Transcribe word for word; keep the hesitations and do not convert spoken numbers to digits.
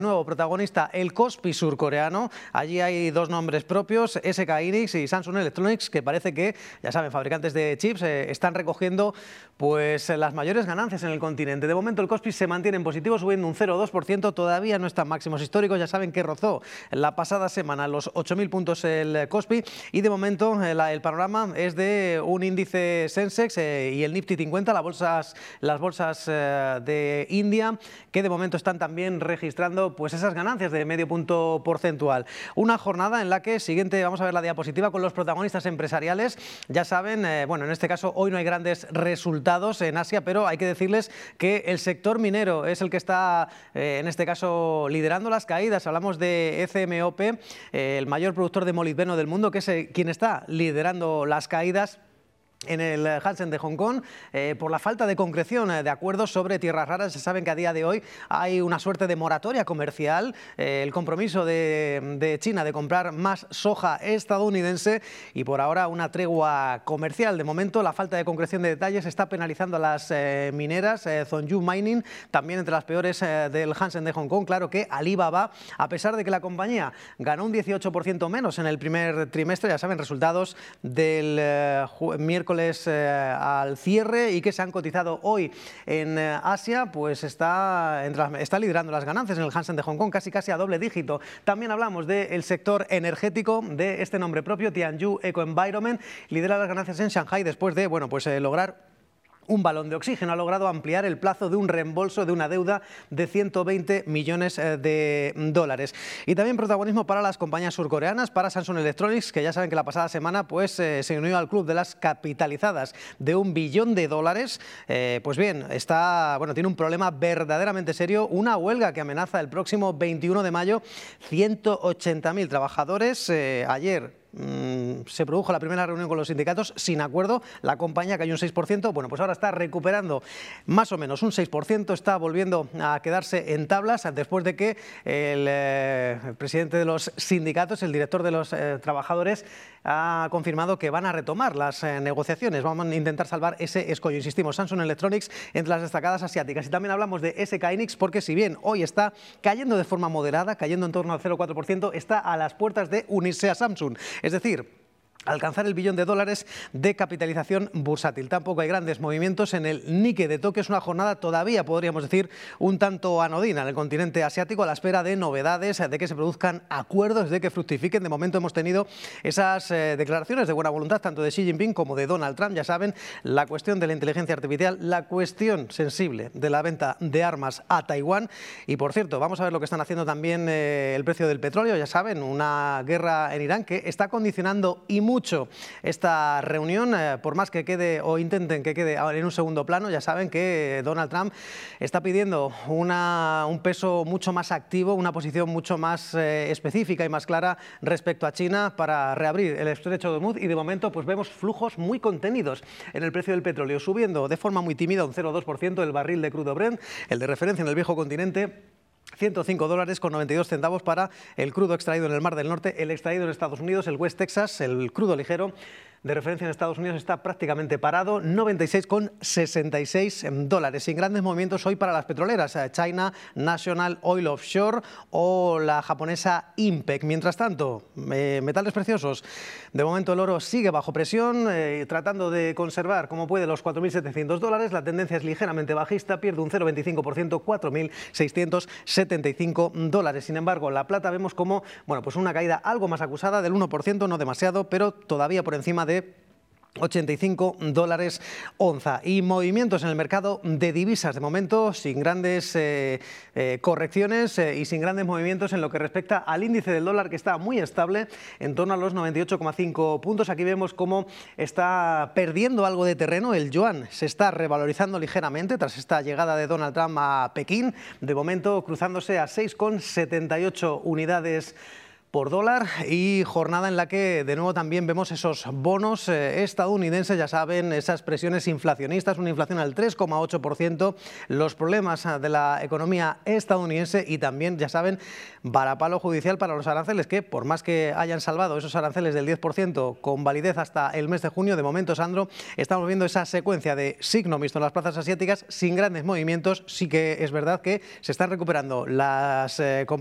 Nuevo protagonista, el Kospi surcoreano. Allí hay dos nombres propios, S K Hynix y Samsung Electronics, que parece que, ya saben, fabricantes de chips, eh, están recogiendo pues las mayores ganancias en el continente. De momento el Kospi se mantiene en positivo, subiendo un cero coma dos por ciento, todavía no están máximos históricos. Ya saben que rozó la pasada semana los ocho mil puntos el Kospi, y de momento el, el panorama es de un índice Sensex eh, y el Nifty cincuenta, las bolsas, las bolsas eh, de India, que de momento están también registrando pues esas ganancias de medio punto porcentual. Una jornada en la que, siguiente, vamos a ver la diapositiva con los protagonistas empresariales. Ya saben, eh, bueno, en este caso hoy no hay grandes resultados en Asia, pero hay que decirles que el sector minero es el que está, eh, en este caso, liderando las caídas. Hablamos de E C M O P, eh, el mayor productor de molibdeno del mundo, que es eh, quien está liderando las caídas en el Hansen de Hong Kong, eh, por la falta de concreción eh, de acuerdos sobre tierras raras. Se saben que a día de hoy hay una suerte de moratoria comercial, eh, el compromiso de, de China de comprar más soja estadounidense y por ahora una tregua comercial. De momento la falta de concreción de detalles está penalizando a las eh, mineras. eh, Zhongyu Mining, también entre las peores eh, del Hansen de Hong Kong. Claro que Alibaba, a pesar de que la compañía ganó un dieciocho por ciento menos en el primer trimestre, ya saben, resultados del eh, miércoles Eh, al cierre, y que se han cotizado hoy en eh, Asia, pues está, entre las, está liderando las ganancias en el Hansen de Hong Kong, casi casi a doble dígito. También hablamos del sector energético, de este nombre propio, Tianyu Eco Environment, lidera las ganancias en Shanghai después de, bueno, pues eh, lograr un balón de oxígeno. Ha logrado ampliar el plazo de un reembolso de una deuda de ciento veinte millones de dólares. Y también protagonismo para las compañías surcoreanas, para Samsung Electronics, que ya saben que la pasada semana pues, eh, se unió al club de las capitalizadas de un billón de dólares. Eh, pues bien, está, bueno, tiene un problema verdaderamente serio, una huelga que amenaza el próximo veintiuno de mayo. ciento ochenta mil trabajadores. Eh, ayer se produjo la primera reunión con los sindicatos sin acuerdo, la compañía cayó un seis por ciento, bueno, pues ahora está recuperando más o menos un seis por ciento, está volviendo a quedarse en tablas después de que el, eh, el presidente de los sindicatos, el director de los eh, trabajadores, ha confirmado que van a retomar las eh, negociaciones. Vamos a intentar salvar ese escollo. Insistimos, Samsung Electronics entre las destacadas asiáticas. Y también hablamos de S K Hynix, porque si bien hoy está cayendo de forma moderada, cayendo en torno al cero coma cuatro por ciento, está a las puertas de unirse a Samsung. Es decir, alcanzar el billón de dólares de capitalización bursátil. Tampoco hay grandes movimientos en el Nikkei de Tokio. Es una jornada todavía, podríamos decir, un tanto anodina en el continente asiático, a la espera de novedades, de que se produzcan acuerdos, de que fructifiquen. De momento hemos tenido esas eh, declaraciones de buena voluntad, tanto de Xi Jinping como de Donald Trump. Ya saben, la cuestión de la inteligencia artificial, la cuestión sensible de la venta de armas a Taiwán. Y, por cierto, vamos a ver lo que están haciendo también eh, el precio del petróleo. Ya saben, una guerra en Irán que está condicionando y mucho esta reunión, eh, por más que quede o intenten que quede en un segundo plano. Ya saben que Donald Trump está pidiendo una, un peso mucho más activo, una posición mucho más eh, específica y más clara respecto a China para reabrir el estrecho de Hormuz, y de momento pues vemos flujos muy contenidos en el precio del petróleo, subiendo de forma muy tímida un cero coma dos por ciento el barril de crudo Brent, el de referencia en el viejo continente. ciento cinco dólares con noventa y dos centavos para el crudo extraído en el Mar del Norte, el extraído en Estados Unidos, el West Texas, el crudo ligero de referencia en Estados Unidos está prácticamente parado, noventa y seis con sesenta y seis dólares. Sin grandes movimientos hoy para las petroleras, China National Oil Offshore o la japonesa INPEC. Mientras tanto, eh, metales preciosos. De momento el oro sigue bajo presión, eh, tratando de conservar como puede los cuatro mil setecientos dólares. La tendencia es ligeramente bajista, pierde un cero coma veinticinco por ciento, cuatro mil seiscientos setenta y cinco dólares. Sin embargo, la plata vemos como, bueno, pues una caída algo más acusada del uno por ciento, no demasiado, pero todavía por encima de de ochenta y cinco dólares onza. Y movimientos en el mercado de divisas, de momento sin grandes eh, eh, correcciones eh, y sin grandes movimientos en lo que respecta al índice del dólar, que está muy estable en torno a los noventa y ocho coma cinco puntos. Aquí vemos cómo está perdiendo algo de terreno. El yuan se está revalorizando ligeramente tras esta llegada de Donald Trump a Pekín, de momento cruzándose a seis con setenta y ocho unidades por dólar, y jornada en la que de nuevo también vemos esos bonos eh, estadounidenses, ya saben, esas presiones inflacionistas, una inflación al tres coma ocho por ciento, los problemas de la economía estadounidense y también, ya saben, varapalo judicial para los aranceles, que por más que hayan salvado esos aranceles del diez por ciento con validez hasta el mes de junio, de momento, Sandro, estamos viendo esa secuencia de signo mixto en las plazas asiáticas sin grandes movimientos. Sí que es verdad que se están recuperando las eh,